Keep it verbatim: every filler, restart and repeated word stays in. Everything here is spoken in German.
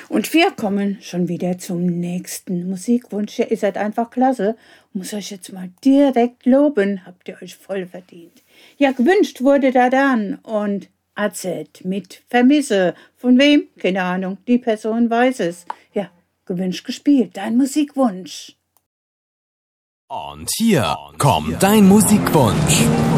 Und wir kommen schon wieder zum nächsten Musikwunsch. Ihr seid einfach klasse. Muss euch jetzt mal direkt loben. Habt ihr euch voll verdient. Ja, gewünscht wurde da dann und A Z mit Vermisse. Von wem? Keine Ahnung. Die Person weiß es. Ja, gewünscht gespielt. Dein Musikwunsch. Und hier kommt dein Musikwunsch.